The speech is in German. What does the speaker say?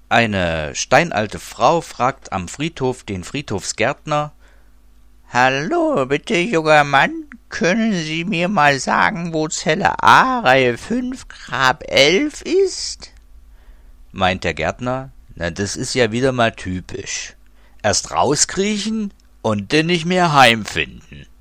Eine steinalte Frau fragt am Friedhof den Friedhofsgärtner: »Hallo, bitte, junger Mann, können Sie mir mal sagen, wo Zelle A, Reihe 5, Grab 11 ist?« Meint der Gärtner: »Na, das ist ja wieder mal typisch. Erst rauskriechen und dann nicht mehr heimfinden.«